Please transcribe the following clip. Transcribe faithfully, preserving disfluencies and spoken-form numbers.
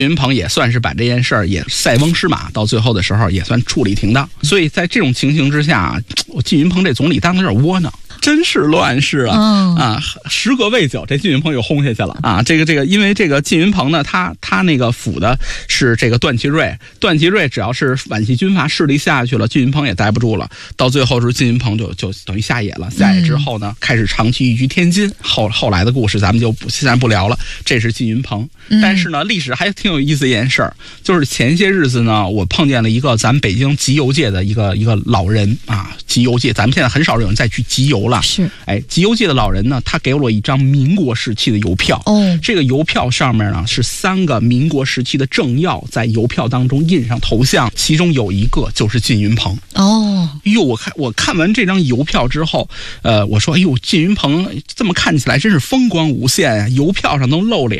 云鹏也算是把这件事儿也塞翁失马，到最后的时候也算处理停当。所以在这种情形之下，我靳云鹏这总理当的有点窝囊。真是乱世啊！嗯、啊，时隔未久，这靳云鹏又轰下去了啊！这个这个，因为这个靳云鹏呢，他他那个辅的是这个段祺瑞，段祺瑞只要是皖系军阀势力下去了，靳云鹏也待不住了。到最后是靳云鹏就就等于下野了，下野之后呢，开始长期寓居天津。后后来的故事咱们就不现在不聊了。这是靳云鹏，但是呢，历史还挺有意思一件事儿，就是前些日子呢，我碰见了一个咱们北京集邮界的一个一个老人啊，集邮界咱们现在很少有人再去集邮了。 是， 哎，集邮界的老人呢，他给我一张民国时期的邮票。哦，这个邮票上面呢是三个民国时期的政要在邮票当中印上头像，其中有一个就是靳云鹏。哦，哎呦，我看我看完这张邮票之后，呃，我说，哎呦，靳云鹏这么看起来真是风光无限啊，邮票上都露脸。